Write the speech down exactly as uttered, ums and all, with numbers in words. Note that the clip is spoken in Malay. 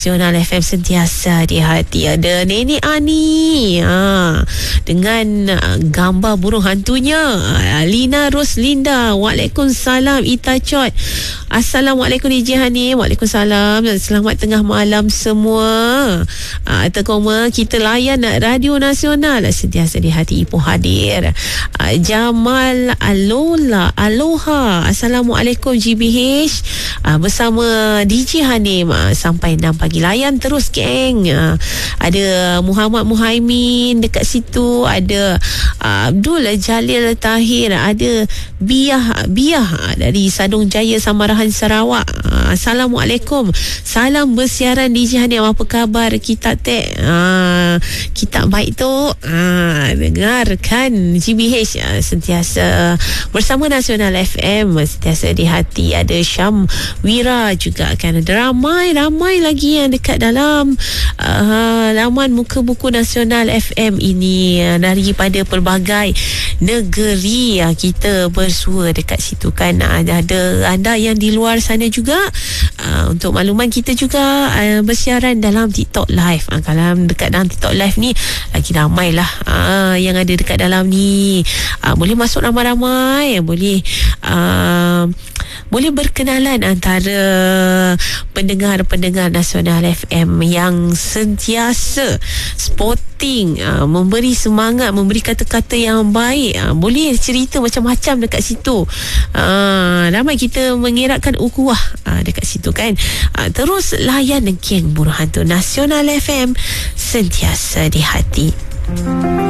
Nasional F M sentiasa di hati. Ada Nenek Ani ha, dengan uh, gambar burung hantunya. uh, Lina Roslinda, Waalaikumsalam. Ita Chot, Assalamualaikum D J Hani. Waalaikumsalam. Selamat tengah malam semua. uh, Terkoma kita layan Radio Nasional sentiasa di hati. Ipoh hadir. uh, Jamal Alola Aloha, Assalamualaikum G B H. uh, Bersama D J Hanim uh, sampai enam pagi. Layan terus geng. uh, Ada Muhammad Muhaimin dekat situ, ada uh, Abdul Jalil Tahir, ada Biah Biah dari Sadong Jaya, Samarahan, Sarawak. uh, Assalamualaikum. Salam bersiaran D J Hanim, apa khabar kita teh? uh, Kita baik tu. uh, Dengarkan G B H uh, sentiasa bersama Nasional F M, sentiasa di hati. Ada Syam Wira juga kan. Ada ramai-ramai lagi yang dekat dalam uh, laman muka buku Nasional F M ini, uh, daripada pelbagai negeri. uh, kita bersua dekat situ kan. uh, ada anda yang di luar sana juga. uh, untuk makluman, kita juga uh, bersiaran dalam TikTok Live. uh, kalau dekat dalam TikTok Live ni lagi ramai lah uh, yang ada dekat dalam ni. uh, boleh masuk ramai-ramai, boleh uh, boleh berkenalan antara pendengar-pendengar Nasional F M yang sentiasa sporting, uh, memberi semangat, memberi kata-kata yang baik. uh, boleh cerita macam-macam dekat situ. uh, ramai kita mengeratkan ukhuwah uh, dekat situ kan. uh, terus layan geng Burung Hantu Nasional F M, sentiasa di hati.